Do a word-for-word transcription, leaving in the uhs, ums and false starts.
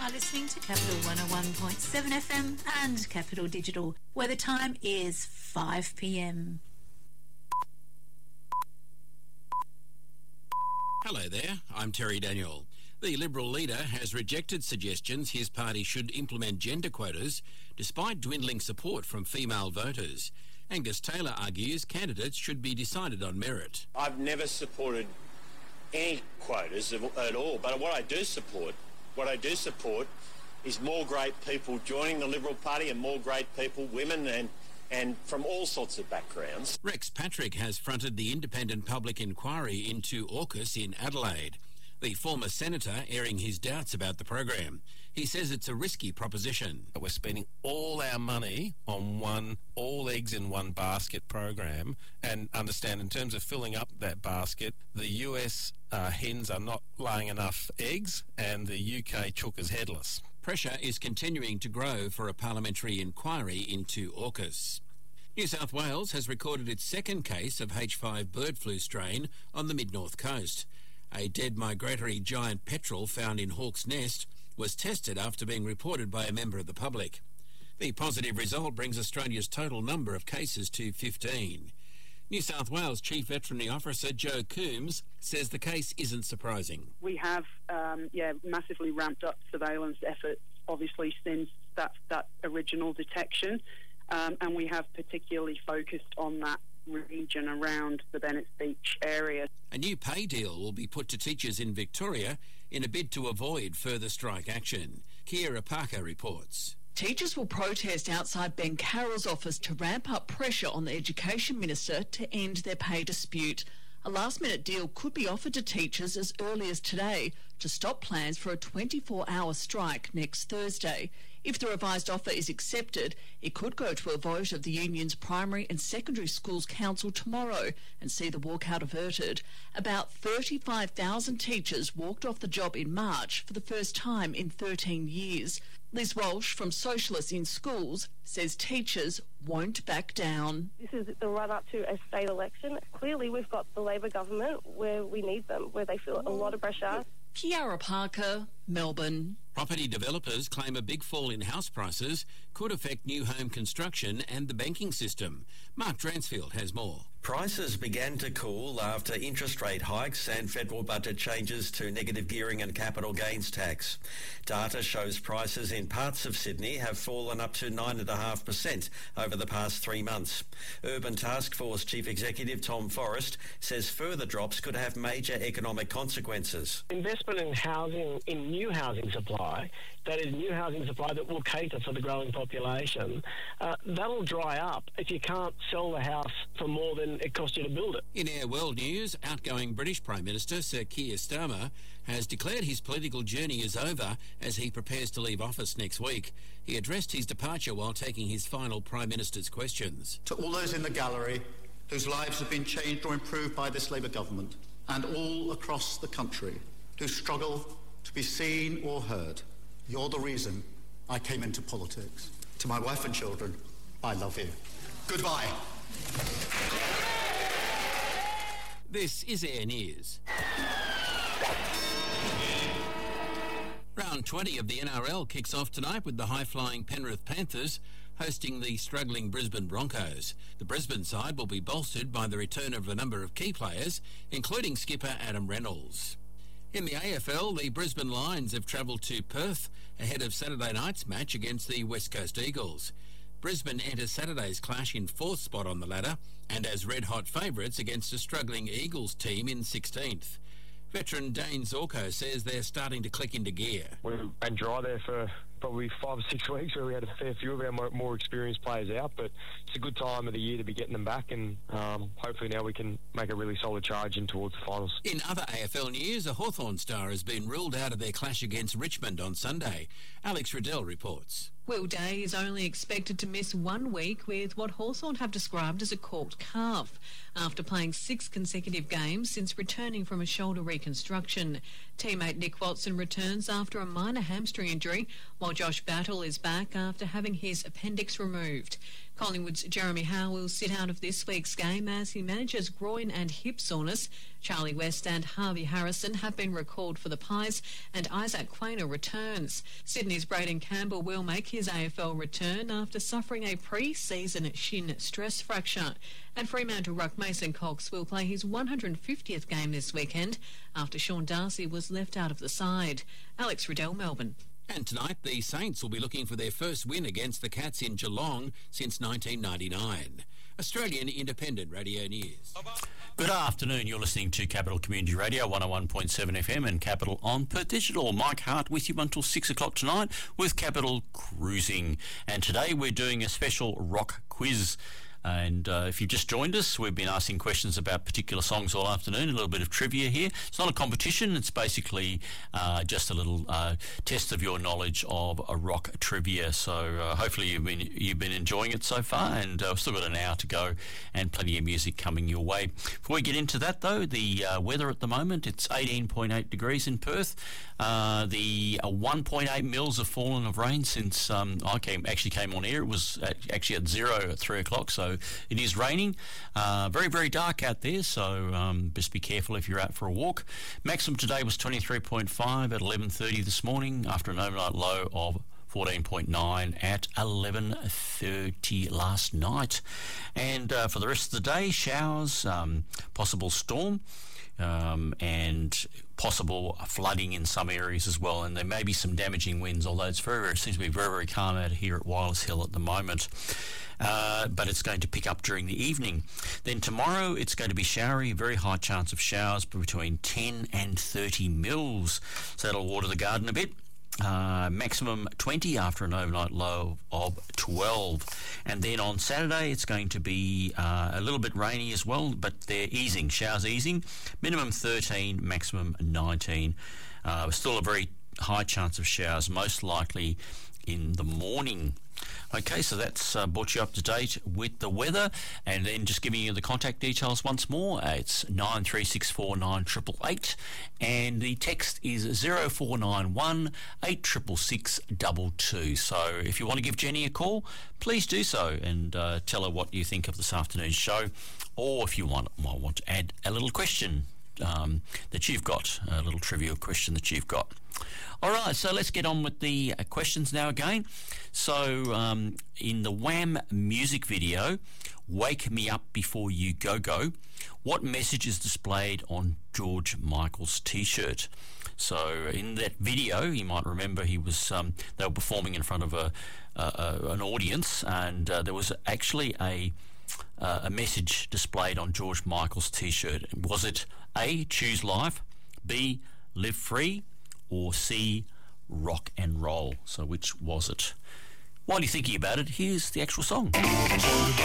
are listening to Capital one oh one point seven F M and Capital Digital, where the time is five p m. Hello there, I'm Terry Daniel. The Liberal leader has rejected suggestions his party should implement gender quotas despite dwindling support from female voters. Angus Taylor argues candidates should be decided on merit. I've never supported any quotas at all, but what I do support, what I do support is more great people joining the Liberal Party and more great people, women and and from all sorts of backgrounds. Rex Patrick has fronted the independent public inquiry into AUKUS in Adelaide. The former senator airing his doubts about the program. He says it's a risky proposition. We're spending all our money on one all eggs in one basket program, and understand in terms of filling up that basket, the U S uh, hens are not laying enough eggs and the U K chook is headless. Pressure is continuing to grow for a parliamentary inquiry into AUKUS. New South Wales has recorded its second case of H five bird flu strain on the mid-north coast. A dead migratory giant petrel found in Hawke's Nest was tested after being reported by a member of the public. The positive result brings Australia's total number of cases to fifteen. New South Wales Chief Veterinary Officer Joe Coombs says the case isn't surprising. We have, um, yeah, massively ramped up surveillance efforts, obviously, since that, that original detection, um, and we have particularly focused on that region around the Bennetts Beach area. A new pay deal will be put to teachers in Victoria in a bid to avoid further strike action. Kiera Parker reports. Teachers will protest outside Ben Carroll's office to ramp up pressure on the Education Minister to end their pay dispute. A last-minute deal could be offered to teachers as early as today to stop plans for a twenty-four hour strike next Thursday. If the revised offer is accepted, it could go to a vote of the union's Primary and Secondary Schools Council tomorrow and see the walkout averted. About thirty-five thousand teachers walked off the job in March for the first time in thirteen years. Liz Walsh from Socialists in Schools says teachers won't back down. This is the run-up to a state election. Clearly we've got the Labor government where we need them, where they feel a lot of pressure. Kiara Parker, Melbourne. Property developers claim a big fall in house prices could affect new home construction and the banking system. Mark Dransfield has more. Prices began to cool after interest rate hikes and federal budget changes to negative gearing and capital gains tax. Data shows prices in parts of Sydney have fallen up to nine point five percent over the past three months. Urban Task Force Chief Executive Tom Forrest says further drops could have major economic consequences. Investment in housing, in new housing supply, that is new housing supply that will cater for the growing population, uh, that'll dry up if you can't sell the house for more than it cost you to build it. In Air World News, outgoing British Prime Minister Sir Keir Starmer has declared his political journey is over as he prepares to leave office next week. He addressed his departure while taking his final Prime Minister's questions. To all those in the gallery whose lives have been changed or improved by this Labour government, and all across the country who struggle to be seen or heard, you're the reason I came into politics. To my wife and children, I love you. Goodbye. This is Air News. Round twenty of the N R L kicks off tonight with the high-flying Penrith Panthers hosting the struggling Brisbane Broncos. The Brisbane side will be bolstered by the return of a number of key players, including skipper Adam Reynolds. In the A F L, the Brisbane Lions have travelled to Perth ahead of Saturday night's match against the West Coast Eagles. Brisbane enters Saturday's clash in fourth spot on the ladder and as red-hot favourites against a struggling Eagles team in sixteenth. Veteran Dane Zorko says they're starting to click into gear. We ran dry there for probably five or six weeks where we had a fair few of our more, more experienced players out, but it's a good time of the year to be getting them back, and um, hopefully now we can make a really solid charge in towards the finals. In other A F L news, a Hawthorn star has been ruled out of their clash against Richmond on Sunday. Alex Riddell reports. Will Day is only expected to miss one week with what Hawthorn have described as a corked calf after playing six consecutive games since returning from a shoulder reconstruction. Teammate Nick Watson returns after a minor hamstring injury, while Josh Battle is back after having his appendix removed. Collingwood's Jeremy Howe will sit out of this week's game as he manages groin and hip soreness. Charlie West and Harvey Harrison have been recalled for the Pies, and Isaac Quainer returns. Sydney's Braden Campbell will make his A F L return after suffering a pre-season shin stress fracture. And Fremantle ruck Mason Cox will play his one hundred fiftieth game this weekend after Sean Darcy was left out of the side. Alex Riddell, Melbourne. And tonight, the Saints will be looking for their first win against the Cats in Geelong since nineteen ninety-nine. Australian Independent Radio News. Good afternoon. You're listening to Capital Community Radio, one oh one point seven F M and Capital on Perth Digital. Mike Hart with you until six o'clock tonight with Capital Cruising. And today we're doing a special rock quiz. And uh, if you've just joined us, we've been asking questions about particular songs all afternoon, a little bit of trivia here. It's not a competition, it's basically uh, just a little uh, test of your knowledge of a rock trivia. So uh, hopefully you've been you've been enjoying it so far, and uh, we've still got an hour to go and plenty of music coming your way. Before we get into that though, the uh, weather at the moment, it's eighteen point eight degrees in Perth. Uh, the uh, one point eight mils have fallen of rain since um, I came actually came on air. It was at, actually at zero at three o'clock, so it is raining. Uh, very, very dark out there, so um, just be careful if you're out for a walk. Maximum today was twenty-three point five at eleven thirty this morning after an overnight low of fourteen point nine at eleven thirty last night. And uh, for the rest of the day, showers, um, possible storm, um, and possible flooding in some areas as well, and there may be some damaging winds, although it's very, very, it seems to be very, very calm out here at Wireless Hill at the moment. Uh, but it's going to pick up during the evening. Then tomorrow it's going to be showery, very high chance of showers between ten and thirty mils. So that'll water the garden a bit. Uh, maximum twenty after an overnight low of twelve. And then on Saturday it's going to be uh, a little bit rainy as well, but they're easing, showers easing. Minimum thirteen, maximum nineteen. Uh, still a very high chance of showers, most likely in the morning. Okay, so that's uh, brought you up to date with the weather, and then just giving you the contact details once more. Uh, it's nine three six four nine eight eight eight, and the text is zero four nine one eight six six six two two. So if you want to give Jenny a call, please do so, and uh, tell her what you think of this afternoon's show, or if you want, might want to add a little question um, that you've got, a little trivia question that you've got. All right, so let's get on with the uh, questions now again. So um, in the Wham music video, Wake Me Up Before You Go Go, what message is displayed on George Michael's T-shirt? So in that video, you might remember he was um, they were performing in front of a, a, a an audience, and uh, there was actually a uh, a message displayed on George Michael's T-shirt. Was it A, choose life, B, live free, or C, rock and roll? So which was it? While you're thinking about it, here's the actual song.